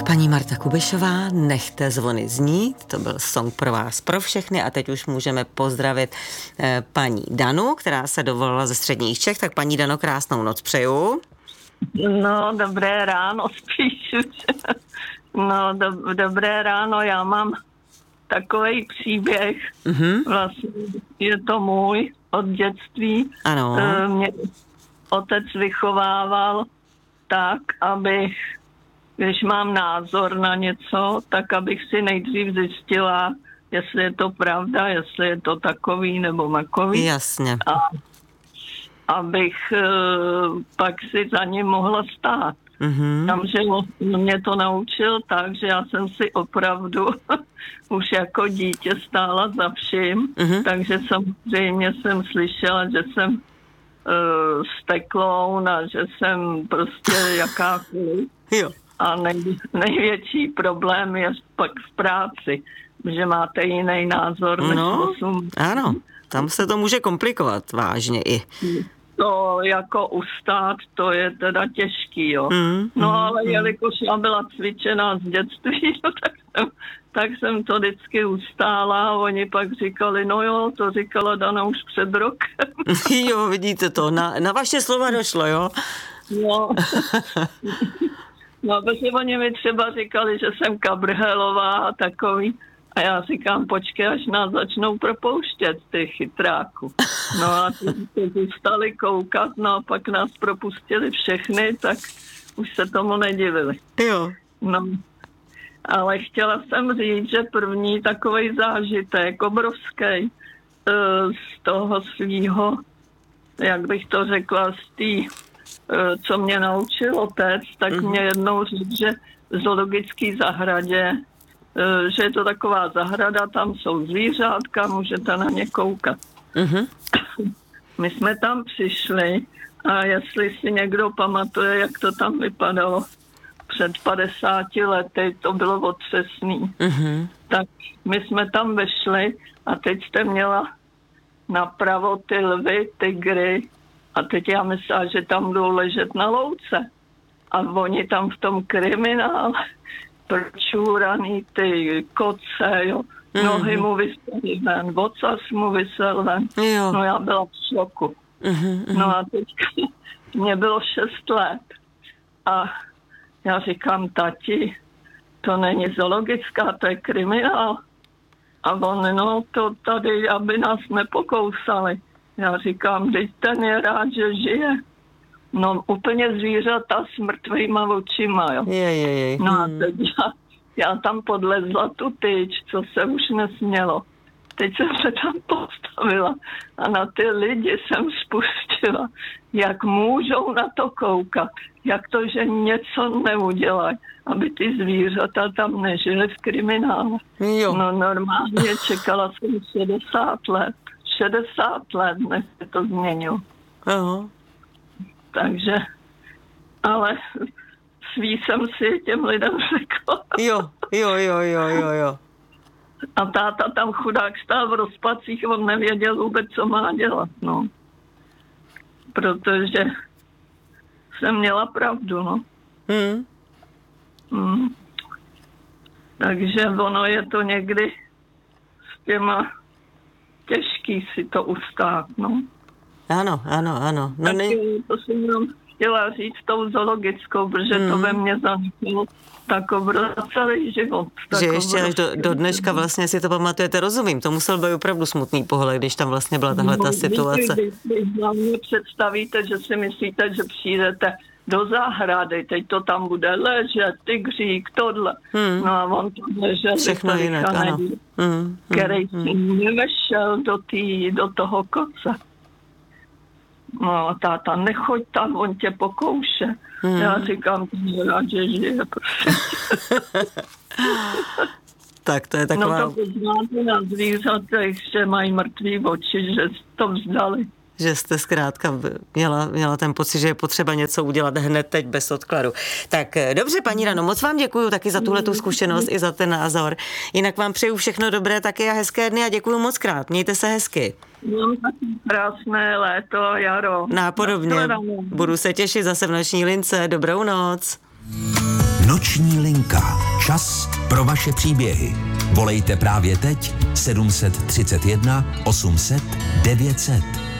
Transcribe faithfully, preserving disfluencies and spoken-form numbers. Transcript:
Paní Marta Kubišová, Nechte zvony znít, to byl song pro vás, pro všechny a teď už můžeme pozdravit eh, paní Danu, která se dovolila ze středních Čech, tak paní Dano, krásnou noc přeju. No, dobré ráno spíš už. No, do, dobré ráno, já mám takový příběh, mm-hmm. vlastně je to můj od dětství. Ano. Mě otec vychovával tak, abych, když mám názor na něco, tak abych si nejdřív zjistila, jestli je to pravda, jestli je to takový nebo makový. Jasně. A abych uh, pak si za ním mohla stát. Mm-hmm. Takže mě to naučil tak, že já jsem si opravdu už jako dítě stála za vším, mm-hmm. takže samozřejmě jsem slyšela, že jsem uh, steklou a že jsem prostě jakákoliv. Jo. A nej, největší problém je pak v práci, že máte jiný názor než no, osm. Ano, tam se to může komplikovat vážně i. To jako ustát, to je teda těžký, jo. Mm, no mm, ale mm. jelikož já byla cvičená z dětství, no, tak, jsem, tak jsem to vždycky ustála a oni pak říkali, no jo, to říkala Dana už před rokem. Jo, vidíte to, na, na vaše slova došlo, jo? No. No, protože oni mi třeba říkali, že jsem kabrhelová a takový. A já říkám, počkej, až nás začnou propouštět, ty chytráku. No a ty zůstali koukat, no a pak nás propustili všechny, tak už se tomu nedivili. Jo. No, ale chtěla jsem říct, že první takovej zážitek, obrovský, z toho svýho, jak bych to řekla, z té, co mě naučil otec, tak mm-hmm. mě jednou říct, že v zoologické zahradě, že je to taková zahrada, tam jsou zvířátka, můžete na ně koukat. Mm-hmm. My jsme tam přišli a jestli si někdo pamatuje, jak to tam vypadalo před padesáti lety, to bylo otřesný. Mm-hmm. Tak my jsme tam vešli a teď jste měla napravo ty lvy, tygry a teď já myslela, že tam budou ležet na louce. A oni tam v tom kriminále pročúraný ty koce, jo. Nohy mm-hmm. mu vysely ven, vocas mu vysel ven. Jo. No já byla v šoku. Mm-hmm. No a teď mě bylo šest let. A já říkám, tati, to není zoologická, to je kriminál. A on, no to tady, aby nás nepokousali. Já říkám, teď ten je rád, že žije. No úplně zvířata s mrtvýma očima, jo. Je, je, je. No a teď já, já tam podlezla tu tyč, co se už nesmělo. Teď jsem se tam postavila a na ty lidi jsem spustila, jak můžou na to koukat, jak to, že něco neudělají, aby ty zvířata tam nežily v kriminále. Jo. No normálně čekala jsem šedesát let. šedesát let, než se to změnilo. Aha. Takže, ale svý jsem si těm lidem řekla. Jo, jo, jo, jo, jo, jo. A táta tam chudák stál v rozpacích, on nevěděl vůbec, co má dělat, no. Protože jsem měla pravdu, no. Hmm. Hmm. Takže ono je to někdy s těma těžký si to ustát, no. Ano, ano, ano. No, tak ne... to jsem jenom chtěla říct tou zoologickou, protože mm. to ve mně zanechalo tak obrovský celý život. Že ještě až do, do dneška vlastně si to pamatujete, rozumím. To musel být opravdu smutný pohled, když tam vlastně byla tahle ta situace. Když si představíte, že si myslíte, že přijdete do zahrady, teď to tam bude ležet, tygřík, tohle. Hmm. No a on tam ležel, všechno jinak, ano. Hmm. který hmm. si nevešel do, tý, do toho koce. No, táta, nechoď tam, on tě pokouše. Hmm. Já říkám, že rád, že žije, prostě. Tak to je taková... No to poznáte na zvířatech, že mají mrtvý oči, že to vzdali. Že jste zkrátka měla, měla ten pocit, že je potřeba něco udělat hned teď bez odkladu. Tak dobře, paní Dano, moc vám děkuju taky za tuhletu zkušenost i za ten názor. Jinak vám přeju všechno dobré taky a hezké dny a děkuju moc krát. Mějte se hezky. Mám taky krásné léto, jaro. Nápodobně. Budu se těšit zase v noční lince. Dobrou noc. Noční linka. Čas pro vaše příběhy. Volejte právě teď sedm set třicet jedna osm set devět set.